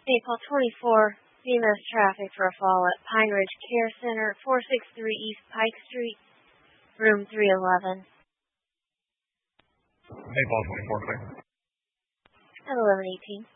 Maple 24, BMS traffic for a fall at Pine Ridge Care Center, 463 East Pike Street, room 311. Maple 24, please. At 11:18.